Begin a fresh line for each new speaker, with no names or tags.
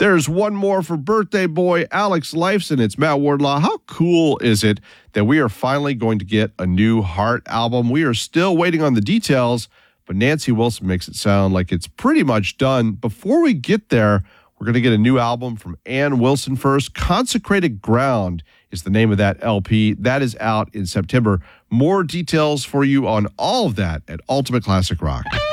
There's one more for birthday boy Alex Lifeson. It's Matt Wardlaw. How cool is it that we are finally going to get a new Heart album? We are still waiting on the details, but Nancy Wilson makes it sound like it's pretty much done. Before we get there, we're going to get a new album from Ann Wilson first. Consecrated Ground is the name of that LP. That is out in September. More details for you on all of that at Ultimate Classic Rock.